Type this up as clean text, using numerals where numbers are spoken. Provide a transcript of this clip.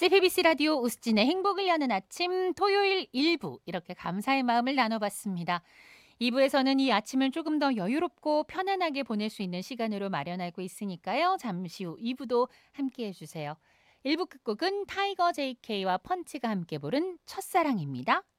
CBBC 라디오 우스진의 행복을 여는 아침 토요일 일부 이렇게 감사의 마음을 나눠봤습니다. 2부에서는 이 아침을 조금 더 여유롭고 편안하게 보낼 수 있는 시간으로 마련하고 있으니까요. 잠시 후 2부도 함께해 주세요. 1부 끝곡은 타이거 JK와 펀치가 함께 부른 첫사랑입니다.